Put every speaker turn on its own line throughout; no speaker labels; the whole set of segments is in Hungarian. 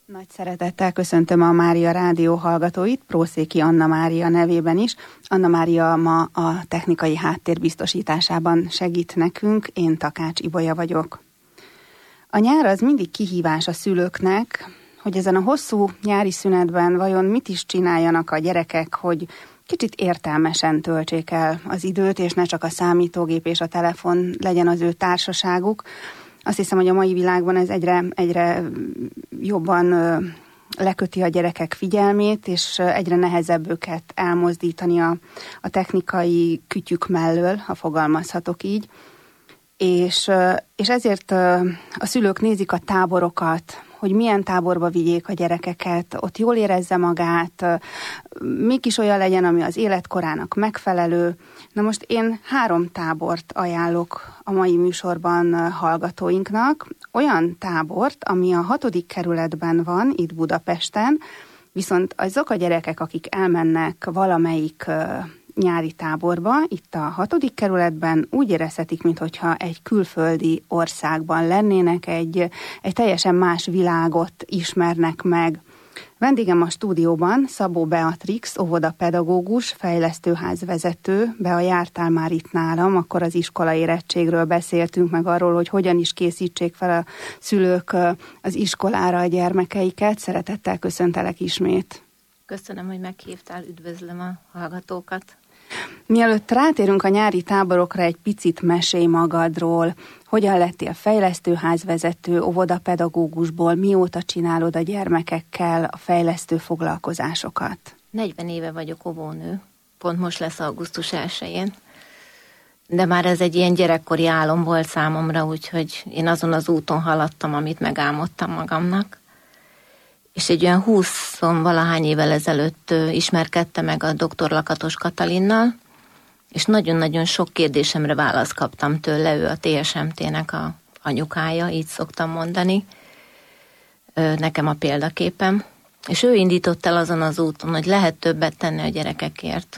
Nagy szeretettel köszöntöm a Mária Rádió hallgatóit, Prószéki Anna Mária nevében is. Anna Mária ma a technikai háttér biztosításában segít nekünk, én Takács Ibolya vagyok. A nyár az mindig kihívás a szülőknek, hogy ezen a hosszú nyári szünetben vajon mit is csináljanak a gyerekek, hogy kicsit értelmesen töltsék el az időt, és ne csak a számítógép és a telefon legyen az ő társaságuk. Azt hiszem, hogy a mai világban ez egyre jobban leköti a gyerekek figyelmét, és egyre nehezebb őket elmozdítani a technikai kütyük mellől, ha fogalmazhatok így. És ezért a szülők nézik a táborokat, hogy milyen táborba vigyék a gyerekeket, ott jól érezze magát, mégis olyan legyen, ami az életkorának megfelelő. Na most én 3 tábort ajánlok a mai műsorban hallgatóinknak. Olyan tábort, ami a 6. kerületben van, itt Budapesten, viszont azok a gyerekek, akik elmennek valamelyik nyári táborba, itt a 6. kerületben úgy érezhetik, mintha egy külföldi országban lennének, egy teljesen más világot ismernek meg. Vendégem a stúdióban Szabó Beatrix, óvodapedagógus, fejlesztőházvezető. Bea, jártál már itt nálam, akkor az iskola érettségről beszéltünk, meg arról, hogy hogyan is készítsék fel a szülők az iskolára a gyermekeiket. Szeretettel köszöntelek ismét.
Köszönöm, hogy meghívtál, üdvözlöm a hallgatókat.
Mielőtt rátérünk a nyári táborokra, egy picit mesélj magadról. Hogyan lettél fejlesztőházvezető, óvodapedagógusból, mióta csinálod a gyermekekkel a fejlesztő foglalkozásokat?
40 éve vagyok óvónő, pont most lesz augusztus 1-én, de már ez egy ilyen gyerekkori álom volt számomra, úgyhogy én azon az úton haladtam, amit megálmodtam magamnak. És egy olyan 20-valahány évvel ezelőtt ismerkedtem meg a dr. Lakatos Katalinnal, és nagyon-nagyon sok kérdésemre választ kaptam tőle, ő a TSMT-nek a anyukája, így szoktam mondani, nekem a példaképem. És ő indított el azon az úton, hogy lehet többet tenni a gyerekekért,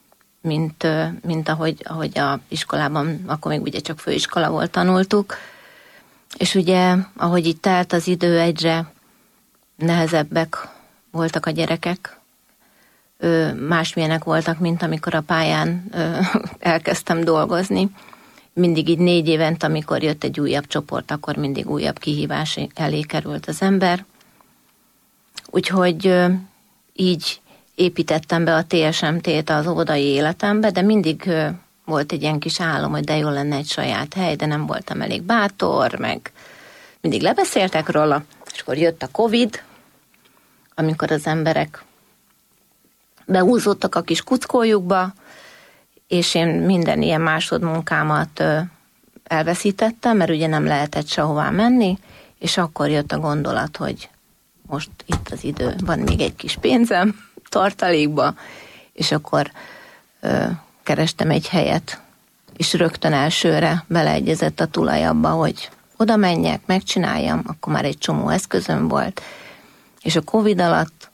mint ahogy a iskolában, akkor még ugye csak főiskola volt, tanultuk. És ugye, ahogy itt telt az idő, egyre nehezebbek voltak a gyerekek, másmilyenek voltak, mint amikor a pályán elkezdtem dolgozni. Mindig így 4 évente, amikor jött egy újabb csoport, akkor mindig újabb kihívás elé került az ember. Úgyhogy így építettem be a TSMT-t az óvodai életembe, de mindig volt egy ilyen kis álom, hogy de jó lenne egy saját hely, de nem voltam elég bátor, meg mindig lebeszéltek róla, és akkor jött a Covid, amikor az emberek behúzódtak a kis kuckójukba, és én minden ilyen másodmunkámat elveszítettem, mert ugye nem lehetett sehová menni, és akkor jött a gondolat, hogy most itt az idő, van még egy kis pénzem tartalékba, és akkor kerestem egy helyet, és rögtön elsőre beleegyezett a tulaj abba, hogy oda menjek, megcsináljam, akkor már egy csomó eszközöm volt, és a Covid alatt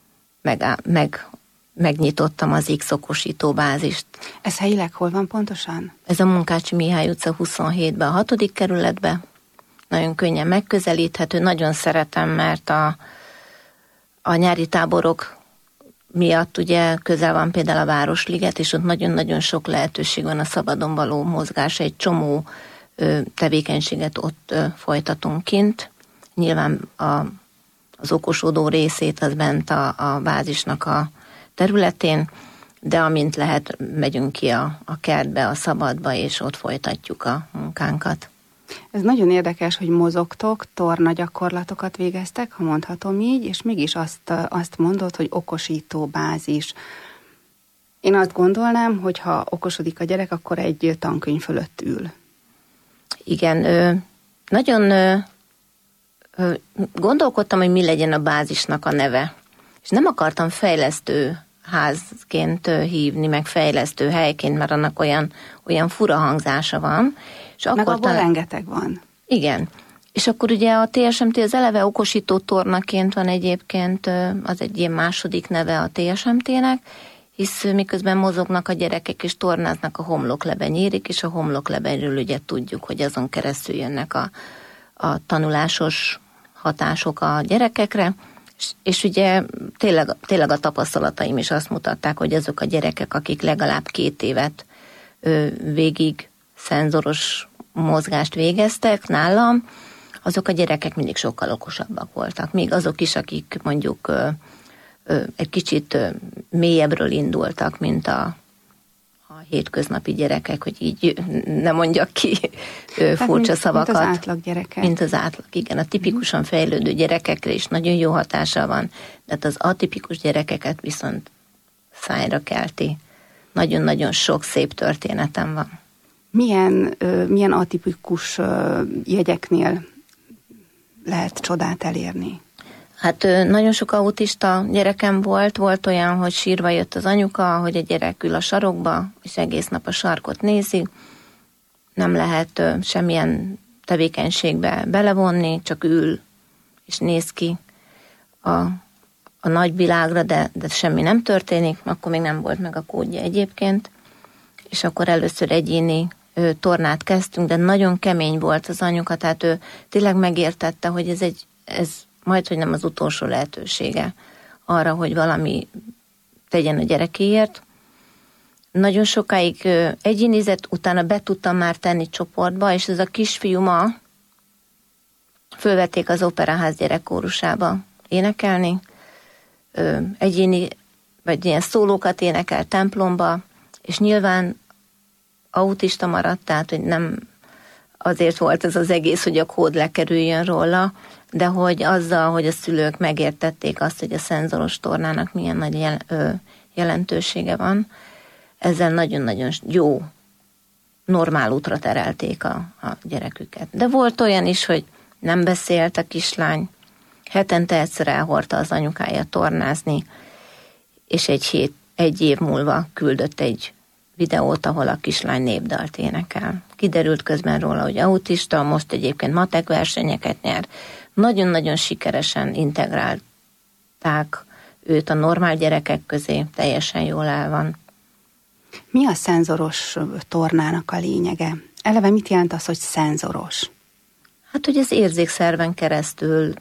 megnyitottam az X okosító bázist.
Ez helyileg hol van pontosan?
Ez a Munkácsi Mihály utca 27-ben, a 6. kerületben. Nagyon könnyen megközelíthető, nagyon szeretem, mert a nyári táborok miatt ugye közel van például a Városliget, és ott nagyon-nagyon sok lehetőség van a szabadon való mozgás, egy csomó tevékenységet ott folytatunk kint. Nyilván az okosodó részét az bent a bázisnak a területén, de amint lehet, megyünk ki a kertbe, a szabadba, és ott folytatjuk a munkánkat.
Ez nagyon érdekes, hogy mozogtok, torna gyakorlatokat végeztek, ha mondhatom így, és mégis azt mondod, hogy okosító bázis. Én azt gondolnám, hogy ha okosodik a gyerek, akkor egy tankönyv fölött ül.
Igen, nagyon gondolkodtam, hogy mi legyen a bázisnak a neve. És nem akartam fejlesztő házként hívni, meg fejlesztő helyként, mert annak olyan fura hangzása van. És
meg abban rengeteg van.
Igen. És akkor ugye a TSMT az eleve okosító tornaként van egyébként, az egy ilyen második neve a TSMT-nek, hisz miközben mozognak a gyerekek és tornáznak, a homlokleben érik, és a homloklebenről ugye tudjuk, hogy azon keresztül jönnek a tanulásos hatások a gyerekekre, és ugye tényleg a tapasztalataim is azt mutatták, hogy azok a gyerekek, akik legalább 2 évet végig szenzoros mozgást végeztek nálam, azok a gyerekek mindig sokkal okosabbak voltak. Még azok is, akik mondjuk egy kicsit mélyebbről indultak, mint a hétköznapi gyerekek, hogy így nem mondjak ki furcsa szavakat.
Mint az átlag gyerekek.
Mint az átlag, igen. A tipikusan fejlődő gyerekekre is nagyon jó hatása van, de az atipikus gyerekeket viszont szájra kelti. Nagyon-nagyon sok szép történetem van.
Milyen atipikus jegyeknél lehet csodát elérni?
Hát nagyon sok autista gyerekem volt olyan, hogy sírva jött az anyuka, hogy a gyerek ül a sarokba, és egész nap a sarkot nézi, nem lehet semmilyen tevékenységbe belevonni, csak ül és néz ki a nagyvilágra, de semmi nem történik, akkor még nem volt meg a kódja egyébként, és akkor először egyéni tornát kezdtünk, de nagyon kemény volt az anyuka, tehát ő tényleg megértette, hogy ez majd, hogy nem az utolsó lehetősége arra, hogy valami tegyen a gyerekéért. Nagyon sokáig egyénizett, utána be tudtam már tenni csoportba, és ez a kisfiú ma fölvették az Operaház gyerekkórusába énekelni, egyéni, vagy ilyen szólókat énekel templomba, és nyilván autista maradt, tehát hogy nem azért volt ez az egész, hogy a kód lekerüljön róla, de hogy azzal, hogy a szülők megértették azt, hogy a szenzoros tornának milyen nagy jelentősége van, ezzel nagyon-nagyon jó, normál útra terelték a gyereküket. De volt olyan is, hogy nem beszélt a kislány, hetente egyszer elhordta az anyukája tornázni, és egy év múlva küldött egy videót, ahol a kislány népdalt énekel. Kiderült közben róla, hogy autista, most egyébként matek versenyeket nyer. Nagyon-nagyon sikeresen integrálták őt a normál gyerekek közé, teljesen jól el van.
Mi a szenzoros tornának a lényege? Eleve mit jelent az, hogy szenzoros?
Hát, hogy az érzékszerven keresztül,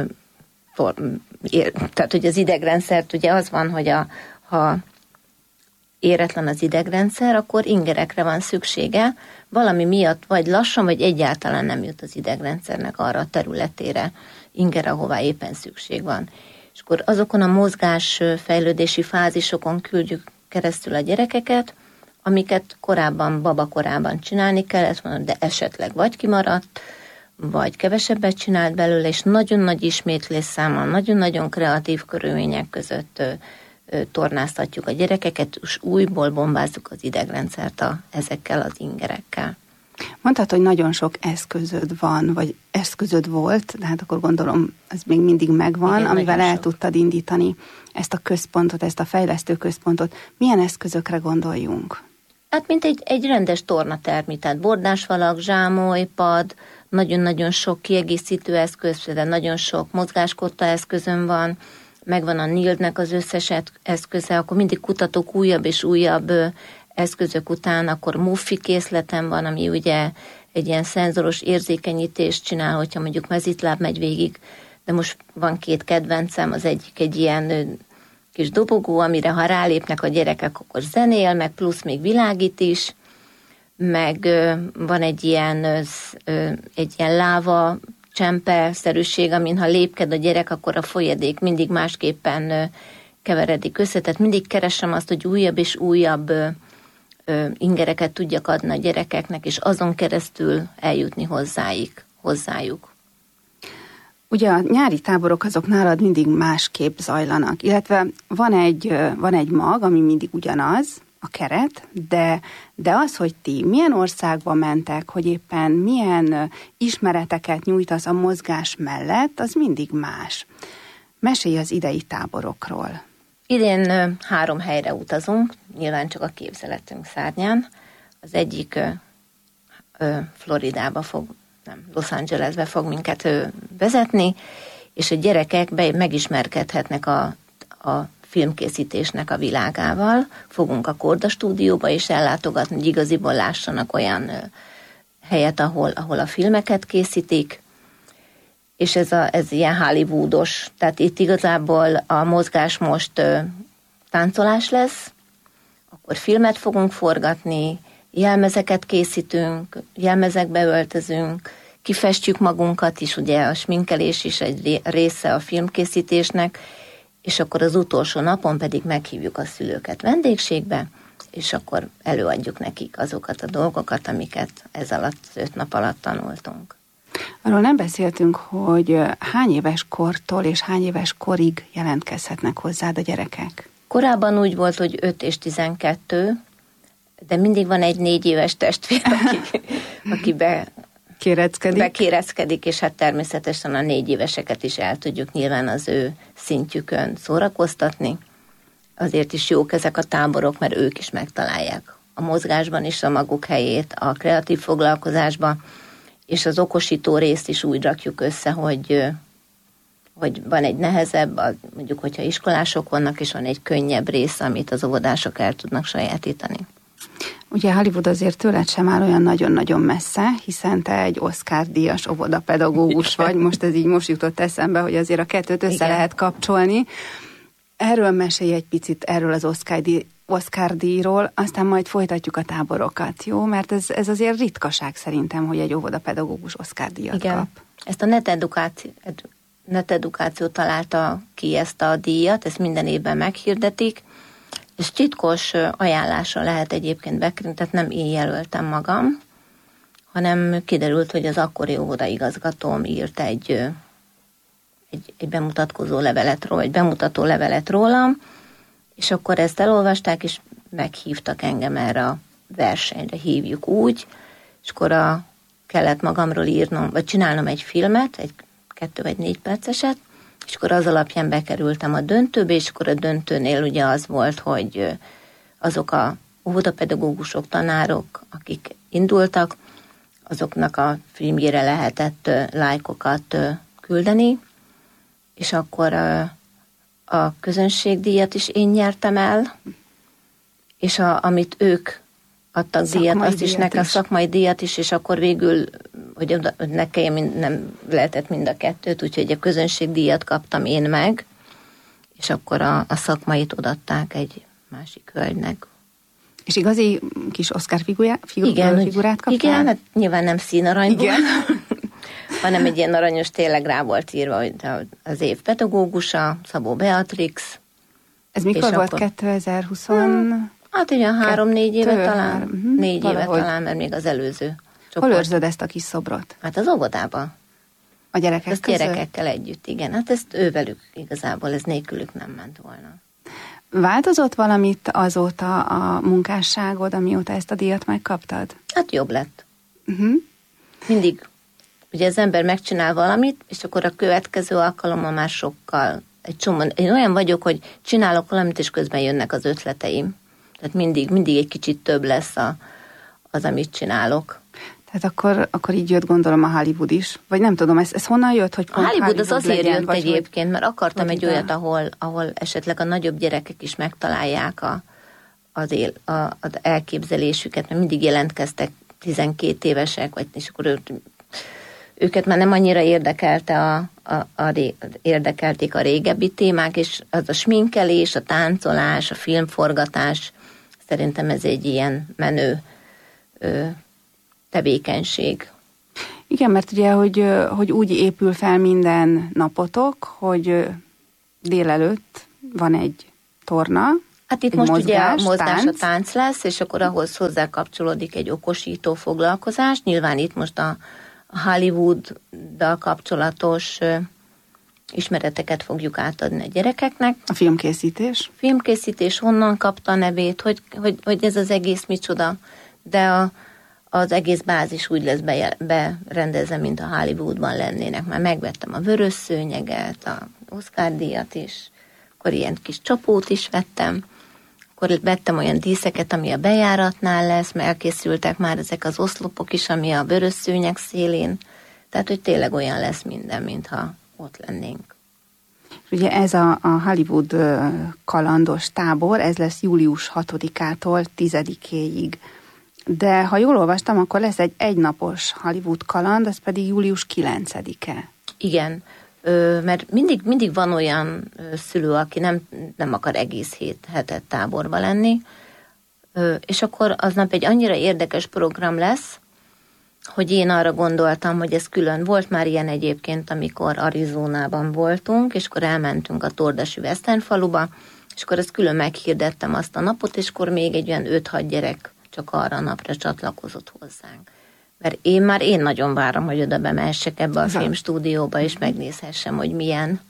tehát, hogy az idegrendszert, ugye az van, hogy ha éretlen az idegrendszer, akkor ingerekre van szüksége, valami miatt vagy lassan, vagy egyáltalán nem jut az idegrendszernek arra a területére inger, ahová éppen szükség van. És akkor azokon a mozgásfejlődési fázisokon küldjük keresztül a gyerekeket, amiket babakorában csinálni kellett volna, de esetleg vagy kimaradt, vagy kevesebbet csinált belőle, és nagyon nagy ismétlésszámmal, nagyon-nagyon kreatív körülmények között tornáztatjuk a gyerekeket, és újból bombázzuk az idegrendszert ezekkel az ingerekkel.
Mondtad, hogy nagyon sok eszközöd van, vagy eszközöd volt, de hát akkor gondolom, ez még mindig megvan, igen, amivel el tudtad indítani ezt a központot, ezt a fejlesztő központot. Milyen eszközökre gondoljunk?
Hát mint egy rendes tornatermi, tehát bordásvalak, zsámoly, pad, nagyon-nagyon sok kiegészítő eszköz, de nagyon sok mozgáskotta eszközön van, megvan a NILD-nek az összes eszköze, akkor mindig kutatok újabb és újabb eszközök után, akkor MUFI készletem van, ami ugye egy ilyen szenzoros érzékenyítést csinál, hogyha mondjuk mezitláb megy végig, de most van 2 kedvencem, az egyik egy ilyen kis dobogó, amire ha rálépnek a gyerekek, akkor zenél, meg plusz még világít is, meg van egy ilyen láva csempe-szerűség, amin ha lépked a gyerek, akkor a folyadék mindig másképpen keveredik össze, tehát mindig keresem azt, hogy újabb és újabb ingereket tudjak adni a gyerekeknek, és azon keresztül eljutni hozzájuk.
Ugye a nyári táborok azok nálad mindig másképp zajlanak, illetve van egy mag, ami mindig ugyanaz, a keret, de az, hogy ti milyen országba mentek, hogy éppen milyen ismereteket nyújtasz a mozgás mellett, az mindig más. Mesélj az idei táborokról.
Idén 3 helyre utazunk, nyilván csak a képzeletünk szárnyán. Az egyik Floridába Los Angelesbe fog minket vezetni, és a gyerekek megismerkedhetnek a filmkészítésnek a világával. Fogunk a Korda stúdióba is ellátogatni, hogy igaziból lássanak olyan helyet, ahol a filmeket készítik. és ez ilyen hollywoodos. Tehát itt igazából a mozgás most táncolás lesz, akkor filmet fogunk forgatni, jelmezeket készítünk, jelmezekbe öltözünk, kifestjük magunkat is, ugye a sminkelés is egy része a filmkészítésnek, és akkor az utolsó napon pedig meghívjuk a szülőket vendégségbe, és akkor előadjuk nekik azokat a dolgokat, amiket ez alatt, 5 nap alatt tanultunk.
Arról nem beszéltünk, hogy hány éves kortól és hány éves korig jelentkezhetnek hozzád a gyerekek?
Korábban úgy volt, hogy 5 és 12, de mindig van egy 4 éves testvér, aki bekéreckedik, és hát természetesen a 4 éveseket is el tudjuk nyilván az ő szintjükön szórakoztatni. Azért is jók ezek a táborok, mert ők is megtalálják a mozgásban is a maguk helyét, a kreatív foglalkozásban, és az okosító részt is úgy rakjuk össze, hogy van egy nehezebb, mondjuk, hogyha iskolások vannak, és van egy könnyebb rész, amit az óvodások el tudnak sajátítani.
Ugye Hollywood azért tőled sem áll olyan nagyon-nagyon messze, hiszen te egy Oscar-díjas óvodapedagógus vagy, most jutott eszembe, hogy azért a kettőt össze lehet kapcsolni. Erről mesélj egy picit, erről az Oscar-díjról, aztán majd folytatjuk a táborokat, jó? Mert ez azért ritkaság szerintem, hogy egy óvodapedagógus Oscar-díjat kap.
Ezt a netedukáció találta ki ezt a díjat, ezt minden évben meghirdetik, és titkos ajánlásra lehet egyébként bekerülni, tehát nem én jelöltem magam, hanem kiderült, hogy az akkori óvodaigazgatóm írt egy bemutatkozó levelet róla, egy bemutató levelet rólam, és akkor ezt elolvasták, és meghívtak engem erre a versenyre, hívjuk úgy, és akkor kellett magamról írnom, vagy csinálnom egy filmet, egy 2 vagy 4 perceset, és akkor az alapján bekerültem a döntőbe, és akkor a döntőnél ugye az volt, hogy azok a óvodapedagógusok, tanárok, akik indultak, azoknak a filmjére lehetett lájkokat küldeni, és akkor a közönségdíjat is én nyertem el, és amit ők adtak díjat, azt is nekem szakmai díjat is, és akkor végül, hogy nekem nem lehetett mind a kettőt, úgyhogy a közönségdíjat kaptam én meg, és akkor a szakmait odaadták egy másik hölgynek.
És igazi kis Oscar figurát kaptál?
Igen, hát nyilván nem színaranyból, hanem egy ilyen aranyos, tényleg rá volt írva, hogy az év pedagógusa, Szabó Beatrix.
Ez mikor volt? 2020?
Hát ugyan 3-4 éve talán. 4 éve talán, mert még az előző
csoport. Hol őrzöd ezt a kis szobrot?
Hát az óvodában.
A gyerekek között?
Gyerekekkel együtt, igen. Hát ezt ővelük igazából, ez nélkülük nem ment volna.
Változott valamit azóta a munkásságod, amióta ezt a díjat megkaptad?
Hát jobb lett. Mindig, ugye az ember megcsinál valamit, és akkor a következő alkalommal már sokkal, én olyan vagyok, hogy csinálok valamit, és közben jönnek az ötleteim. Tehát mindig egy kicsit több lesz az, amit csinálok.
Tehát akkor így jött, gondolom, a Hollywood is. Vagy nem tudom, ez honnan jött, hogy pont
Hollywood az azért jött egyébként, mert akartam egy olyat, ahol esetleg a nagyobb gyerekek is megtalálják az elképzelésüket, mert mindig jelentkeztek 12 évesek, és akkor őket már nem annyira érdekelték a régebbi témák, és az a sminkelés, a táncolás, a filmforgatás, szerintem ez egy ilyen menő tevékenység.
Igen, mert ugye, hogy úgy épül fel minden napotok, hogy délelőtt van egy torna,
hát itt most ugye a mozgás, a tánc lesz, és akkor ahhoz hozzá kapcsolódik egy okosító foglalkozás. Nyilván itt most a Hollywooddal kapcsolatos ismereteket fogjuk átadni a gyerekeknek.
A filmkészítés?
Filmkészítés, honnan kapta a nevét, hogy ez az egész micsoda, de az egész bázis úgy lesz berendezve, mint a Hollywoodban lennének. Már megvettem a vörös szőnyeget, a Oscar-díjat is, akkor ilyen kis csapót is vettem, akkor vettem olyan díszeket, ami a bejáratnál lesz, mert elkészültek már ezek az oszlopok is, ami a vörös szőnyeg szélén, tehát hogy tényleg olyan lesz minden, mintha ott lennénk.
Ugye ez a Hollywood kalandos tábor, ez lesz július 6-ától 10-éig. De ha jól olvastam, akkor lesz egy egynapos Hollywood kaland, az pedig július 9-e.
Igen, mert mindig van olyan szülő, aki nem akar egész hetet táborba lenni, és akkor aznap egy annyira érdekes program lesz, hogy én arra gondoltam, hogy ez külön volt már ilyen egyébként, amikor Arizonában voltunk, és akkor elmentünk a Tordasi Western faluba, és akkor ezt külön meghirdettem azt a napot, és akkor még egy olyan 5-6 gyerek csak arra a napra csatlakozott hozzánk. Mert én nagyon várom, hogy oda bemehessek ebbe a filmstúdióba, és megnézhessem, hogy milyen.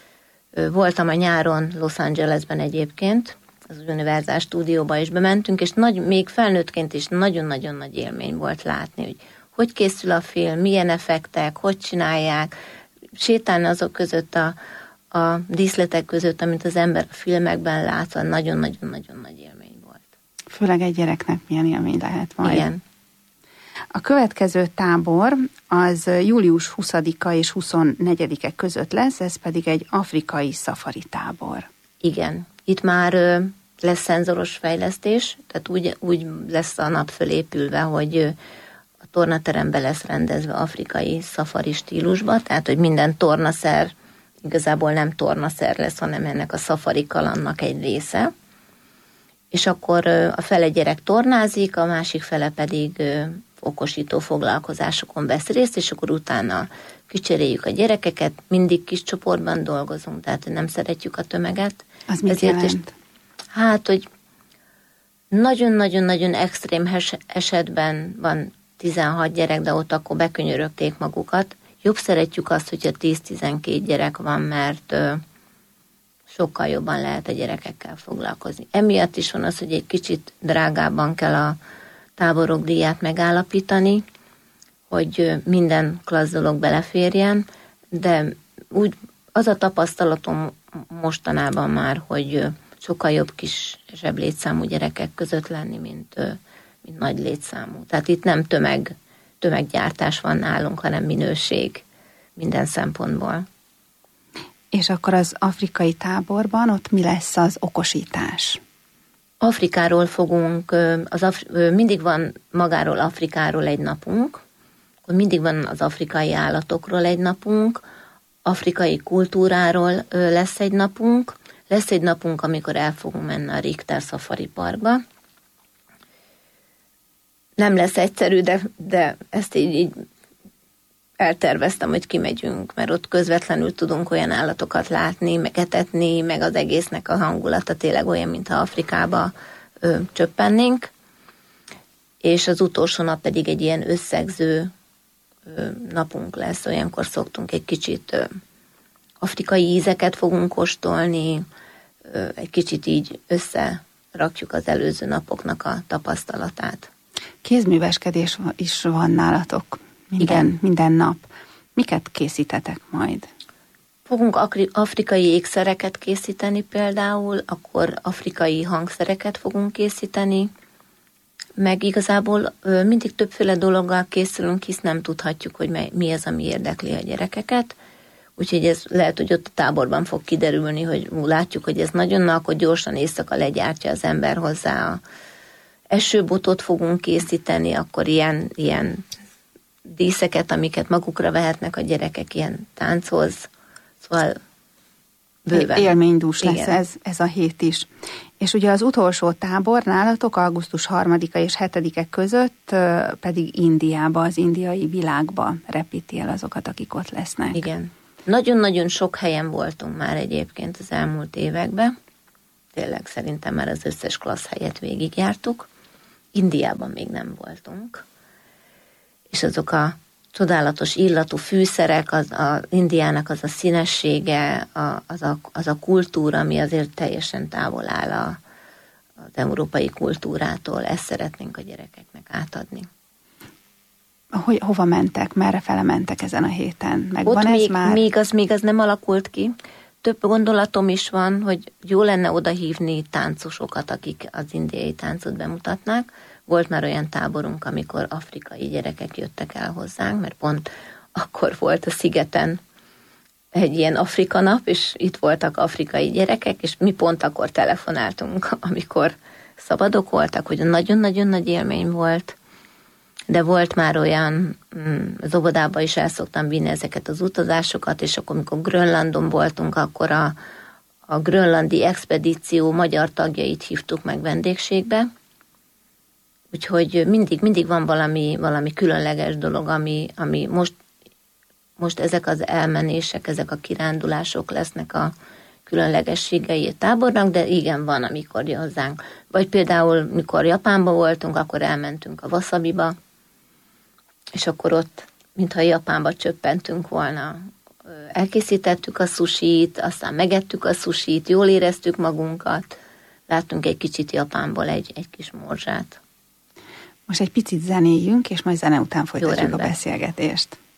Voltam a nyáron Los Angelesben egyébként, az Universal stúdióba is bementünk, és még felnőttként is nagyon-nagyon nagy élmény volt látni, hogy készül a film, milyen effektek, hogy csinálják, sétálni azok között a díszletek között, amit az ember a filmekben lát, nagyon-nagyon-nagyon nagy élmény volt.
Főleg egy gyereknek milyen élmény lehet majd.
Igen.
A következő tábor az július 20-a és 24-e között lesz, ez pedig egy afrikai szafari tábor.
Igen. Itt már lesz szenzoros fejlesztés, tehát úgy lesz a nap fölépülve, hogy a tornaterembe lesz rendezve afrikai szafari stílusba, tehát hogy minden tornaszer igazából nem tornaszer lesz, hanem ennek a szafari kalandnak egy része. És akkor a fele gyerek tornázik, a másik fele pedig okosító foglalkozásokon vesz részt, és akkor utána kicseréljük a gyerekeket, mindig kis csoportban dolgozunk, tehát nem szeretjük a tömeget.
Az mit jelent?
Hát, hogy nagyon-nagyon-nagyon extrém esetben van 16 gyerek, de ott akkor bekönyörögték magukat. Jobb szeretjük azt, hogyha 10-12 gyerek van, mert sokkal jobban lehet a gyerekekkel foglalkozni. Emiatt is van az, hogy egy kicsit drágábban kell a táborok díját megállapítani, hogy minden klassz dolog beleférjen, de úgy az a tapasztalatom mostanában már, hogy sokkal jobb kisebb létszámú gyerekek között lenni, mint nagy létszámú. Tehát itt nem tömeggyártás van nálunk, hanem minőség minden szempontból.
És akkor az afrikai táborban ott mi lesz az okosítás?
Afrikáról fogunk, mindig van magáról Afrikáról egy napunk, akkor mindig van az afrikai állatokról egy napunk, afrikai kultúráról lesz egy napunk, lesz egy napunk, amikor el fogunk menni a Richter Safari Parkba. Nem lesz egyszerű, de ezt így elterveztem, hogy kimegyünk, mert ott közvetlenül tudunk olyan állatokat látni, meg etetni, meg az egésznek a hangulata tényleg olyan, mintha Afrikába csöppennénk. És az utolsó nap pedig egy ilyen összegző napunk lesz, olyankor szoktunk egy kicsit afrikai ízeket fogunk kóstolni, egy kicsit így összerakjuk az előző napoknak a tapasztalatát.
Kézműveskedés is van nálatok minden nap. Miket készítetek majd?
Fogunk afrikai ékszereket készíteni például, akkor afrikai hangszereket fogunk készíteni, meg igazából mindig többféle dologgal készülünk, hisz nem tudhatjuk, hogy mi az, ami érdekli a gyerekeket. Úgyhogy ez lehet, hogy ott a táborban fog kiderülni, hogy látjuk, hogy ez nagyon akkor gyorsan éjszaka legyártja az ember hozzá. A esőbotot fogunk készíteni, akkor ilyen díszeket, amiket magukra vehetnek a gyerekek ilyen tánchoz. Szóval bőven.
Élménydús lesz ez a hét is. És ugye az utolsó tábor nálatok augusztus 3-a és 7-e között pedig Indiába, az indiai világba repíti el azokat, akik ott lesznek.
Igen. Nagyon-nagyon sok helyen voltunk már egyébként az elmúlt években. Tényleg szerintem már az összes klassz helyet végigjártuk. Indiában még nem voltunk. És azok a csodálatos illatú fűszerek, az Indiának az a színessége, az a kultúra, ami azért teljesen távol áll az európai kultúrától. Ezt szeretnénk a gyerekeknek átadni.
Hova mentek? Merre fele mentek ezen a héten?
Megvan ez már? Még az nem alakult ki. Több gondolatom is van, hogy jó lenne odahívni táncosokat, akik az indiai táncot bemutatnák. Volt már olyan táborunk, amikor afrikai gyerekek jöttek el hozzánk, mert pont akkor volt a szigeten egy ilyen Afrika nap, és itt voltak afrikai gyerekek, és mi pont akkor telefonáltunk, amikor szabadok voltak, hogy nagyon-nagyon nagy élmény volt. de volt már olyan, az óvodába is el szoktam vinni ezeket az utazásokat, és akkor, amikor Grönlandon voltunk, akkor a grönlandi expedíció magyar tagjait hívtuk meg vendégségbe, úgyhogy mindig van valami különleges dolog, ami most ezek az elmenések, ezek a kirándulások lesznek a különlegességei a tábornak, de igen, van, amikor jön hozzánk. Vagy például, mikor Japánban voltunk, akkor elmentünk a Wasabiba, és akkor ott, mintha Japánba csöppentünk volna, elkészítettük a sushit, aztán megettük a sushit, jól éreztük magunkat, láttunk egy kicsit Japánból egy kis morzsát.
Most egy picit zenéljünk, és majd zene után folytatjuk a beszélgetést.